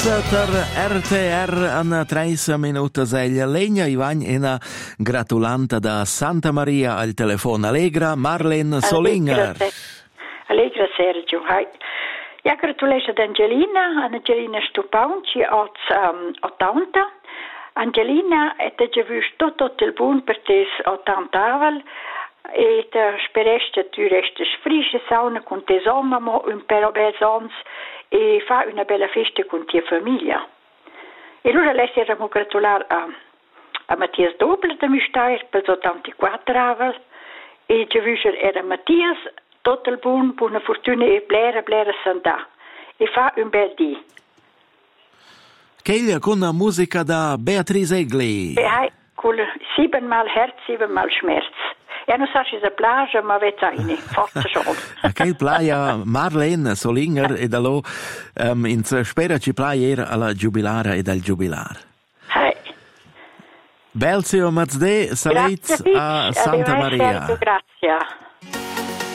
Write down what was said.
per RTR an 3 minutos eglia legna Ivagn ena gratulanta da Santa Maria al telefono Allegra Marlene Solinger. Allegra Sergio. Ja gratuleisce ad Angelina Stupaunci at 80. Angelina è già visto tutto il buon per te 80 aval e spereste tu resti frische sauna con te somma un per besons e fa una bella festa con tua famiglia. E allora lei si era gratulare a Mattias Dobler da Mistair per 84 aval e già visto era Mattias tutto il buona fortuna e blera sandà e fa un bel dì. Che con la musica da Beatrice Egli. E con 7 mal Herz, 7 mal Schmerz. Ja, non so se la plage, ma vettini, forse schon. Che playa Marlene Solinger e da lo in spera ci playa alla giubilare e dal giubilare. Belzio Mazde, salvezza a Santa Maria. Grazie.